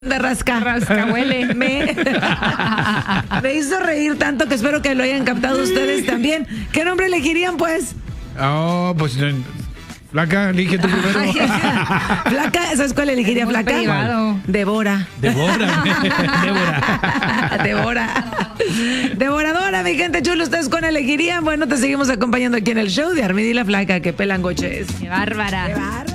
De rascahuele. Me hizo reír tanto que espero que lo hayan captado ustedes también. ¿Qué nombre elegirían, pues? Oh, pues Flaca, elige tú primero. Flaca, ¿sabes cuál elegiría, Flaca? Privado. Devora. Devora. Devoradora, mi gente chula, ¿ustedes cuál elegirían? Bueno, te seguimos acompañando aquí en el show de Armida y la Flaca, que pelan goches. Qué bárbara. Qué bárbara.